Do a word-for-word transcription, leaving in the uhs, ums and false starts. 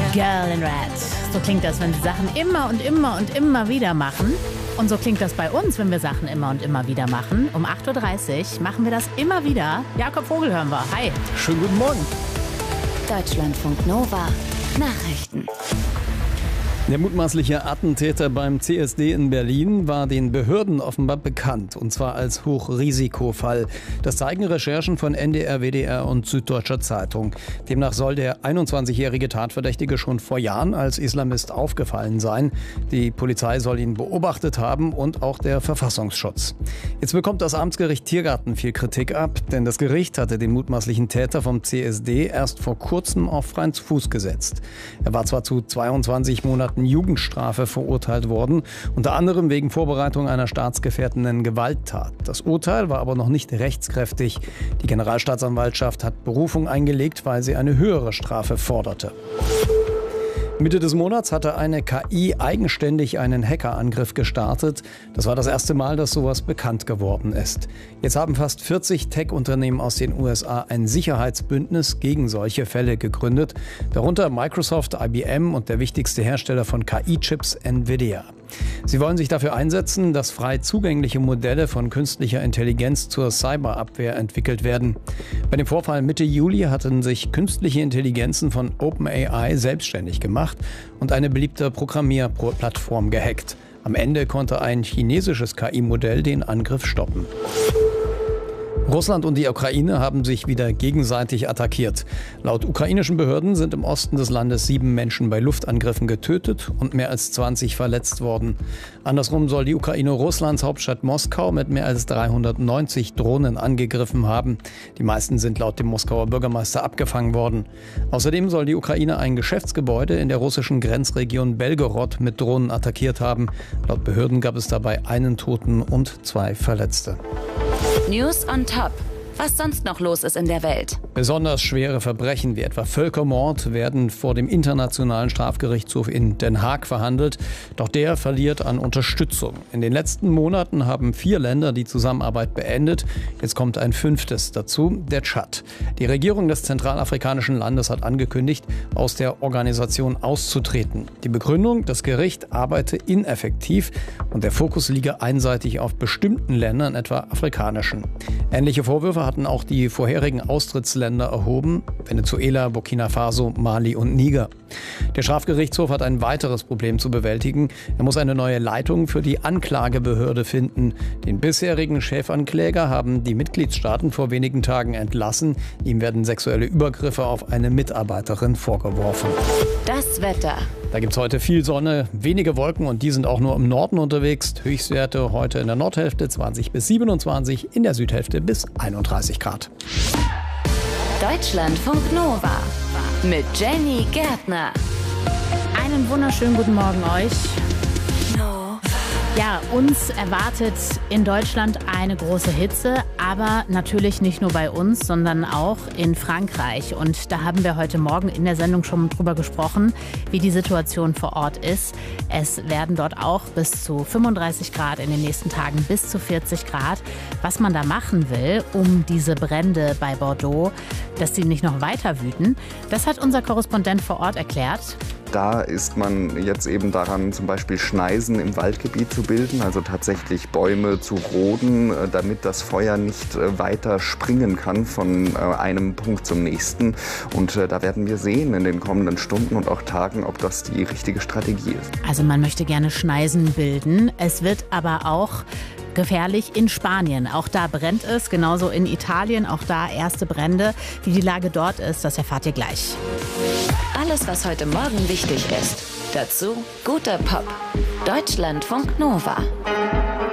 Girl in Red. So klingt das, wenn sie Sachen immer und immer und immer wieder machen. Und so klingt das bei uns, wenn wir Sachen immer und immer wieder machen. Um acht Uhr dreißig machen wir das immer wieder. Jakob Vogel hören wir. Hi. Schönen guten Morgen. Deutschlandfunk Nova. Nachrichten. Der mutmaßliche Attentäter beim C S D in Berlin war den Behörden offenbar bekannt, und zwar als Hochrisikofall. Das zeigen Recherchen von N D R, W D R und Süddeutscher Zeitung. Demnach soll der einundzwanzigjährige Tatverdächtige schon vor Jahren als Islamist aufgefallen sein. Die Polizei soll ihn beobachtet haben und auch der Verfassungsschutz. Jetzt bekommt das Amtsgericht Tiergarten viel Kritik ab, denn das Gericht hatte den mutmaßlichen Täter vom C S D erst vor kurzem auf freien Fuß gesetzt. Er war zwar zu zweiundzwanzig Monaten Jugendstrafe verurteilt worden, unter anderem wegen Vorbereitung einer staatsgefährdenden Gewalttat. Das Urteil war aber noch nicht rechtskräftig. Die Generalstaatsanwaltschaft hat Berufung eingelegt, weil sie eine höhere Strafe forderte. Mitte des Monats hatte eine K I eigenständig einen Hackerangriff gestartet. Das war das erste Mal, dass sowas bekannt geworden ist. Jetzt haben fast vierzig Tech-Unternehmen aus den U S A ein Sicherheitsbündnis gegen solche Fälle gegründet, darunter Microsoft, I B M und der wichtigste Hersteller von K I-Chips, Nvidia. Sie wollen sich dafür einsetzen, dass frei zugängliche Modelle von künstlicher Intelligenz zur Cyberabwehr entwickelt werden. Bei dem Vorfall Mitte Juli hatten sich künstliche Intelligenzen von OpenAI selbstständig gemacht und eine beliebte Programmierplattform gehackt. Am Ende konnte ein chinesisches K I-Modell den Angriff stoppen. Russland und die Ukraine haben sich wieder gegenseitig attackiert. Laut ukrainischen Behörden sind im Osten des Landes sieben Menschen bei Luftangriffen getötet und mehr als zwanzig verletzt worden. Andersrum soll die Ukraine Russlands Hauptstadt Moskau mit mehr als dreihundertneunzig Drohnen angegriffen haben. Die meisten sind laut dem Moskauer Bürgermeister abgefangen worden. Außerdem soll die Ukraine ein Geschäftsgebäude in der russischen Grenzregion Belgorod mit Drohnen attackiert haben. Laut Behörden gab es dabei einen Toten und zwei Verletzte. News on Top. Was sonst noch los ist in der Welt. Besonders schwere Verbrechen wie etwa Völkermord werden vor dem Internationalen Strafgerichtshof in Den Haag verhandelt. Doch der verliert an Unterstützung. In den letzten Monaten haben vier Länder die Zusammenarbeit beendet. Jetzt kommt ein fünftes dazu, der Tschad. Die Regierung des zentralafrikanischen Landes hat angekündigt, aus der Organisation auszutreten. Die Begründung, das Gericht arbeite ineffektiv und der Fokus liege einseitig auf bestimmten Ländern, etwa afrikanischen. Ähnliche Vorwürfe hatten auch die vorherigen Austrittsländer erhoben: Venezuela, Burkina Faso, Mali und Niger. Der Strafgerichtshof hat ein weiteres Problem zu bewältigen. Er muss eine neue Leitung für die Anklagebehörde finden. Den bisherigen Chefankläger haben die Mitgliedstaaten vor wenigen Tagen entlassen. Ihm werden sexuelle Übergriffe auf eine Mitarbeiterin vorgeworfen. Das Wetter. Da gibt es heute viel Sonne, wenige Wolken und die sind auch nur im Norden unterwegs. Höchstwerte heute in der Nordhälfte zwanzig bis siebenundzwanzig, in der Südhälfte bis einunddreißig Grad. Deutschlandfunk Nova mit Jenny Gärtner. Einen wunderschönen guten Morgen euch. Ja, uns erwartet in Deutschland eine große Hitze, aber natürlich nicht nur bei uns, sondern auch in Frankreich. Und da haben wir heute Morgen in der Sendung schon drüber gesprochen, wie die Situation vor Ort ist. Es werden dort auch bis zu fünfunddreißig Grad, in den nächsten Tagen bis zu vierzig Grad. Was man da machen will, um diese Brände bei Bordeaux, dass sie nicht noch weiter wüten, das hat unser Korrespondent vor Ort erklärt. Da ist man jetzt eben daran, zum Beispiel Schneisen im Waldgebiet zu bilden, also tatsächlich Bäume zu roden, damit das Feuer nicht weiter springen kann von einem Punkt zum nächsten. Und da werden wir sehen in den kommenden Stunden und auch Tagen, ob das die richtige Strategie ist. Also man möchte gerne Schneisen bilden. Es wird aber auch gefährlich in Spanien. Auch da brennt es, genauso in Italien, auch da erste Brände. Wie die Lage dort ist, das erfahrt ihr gleich. Alles, was heute Morgen wichtig ist. Dazu guter Pop. Deutschlandfunk Nova.